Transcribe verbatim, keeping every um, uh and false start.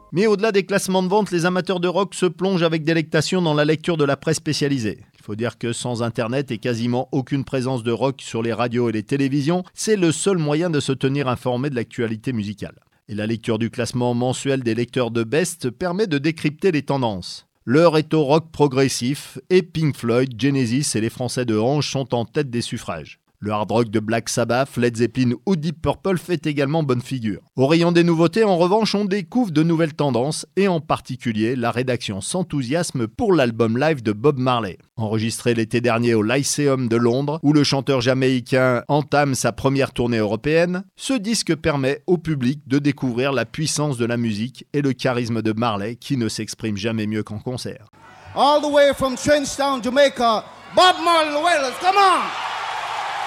Mais au-delà des classements de vente, les amateurs de rock se plongent avec délectation dans la lecture de la presse spécialisée. Il faut dire que sans Internet et quasiment aucune présence de rock sur les radios et les télévisions, c'est le seul moyen de se tenir informé de l'actualité musicale. Et la lecture du classement mensuel des lecteurs de Best permet de décrypter les tendances. L'heure est au rock progressif et Pink Floyd, Genesis et les Français de Ange sont en tête des suffrages. Le hard rock de Black Sabbath, Led Zeppelin ou Deep Purple fait également bonne figure. Au rayon des nouveautés, en revanche, on découvre de nouvelles tendances et en particulier, la rédaction s'enthousiasme pour l'album live de Bob Marley. Enregistré l'été dernier au Lyceum de Londres, où le chanteur jamaïcain entame sa première tournée européenne, ce disque permet au public de découvrir la puissance de la musique et le charisme de Marley qui ne s'exprime jamais mieux qu'en concert. All the way from Trenchtown, Jamaica, Bob Marley, come on!